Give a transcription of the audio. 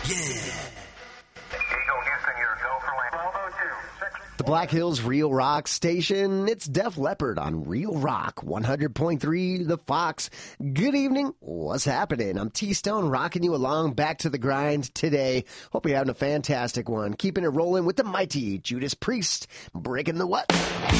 The Black Hills Real Rock Station. It's Def Leppard on Real Rock 100.3 The Fox. Good evening. What's happening? I'm T-Stone rocking you along back to the grind today. Hope you're having a fantastic one. Keeping it rolling with the mighty Judas Priest. Breaking the what?